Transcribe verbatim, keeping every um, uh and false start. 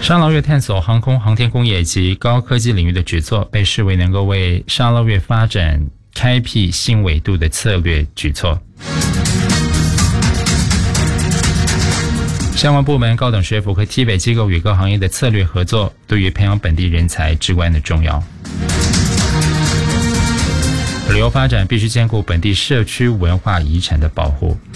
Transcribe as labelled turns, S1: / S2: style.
S1: 沙捞越探索航空、航天工业及高科技领域的举措，被视为能够为沙捞越发展开辟新纬度的策略举措。相关部门、高等学府和 T 北机构与各行业的策略合作，对于培养本地人才至关的重要。旅游发展必须兼顾本地社区文化遗产的保护。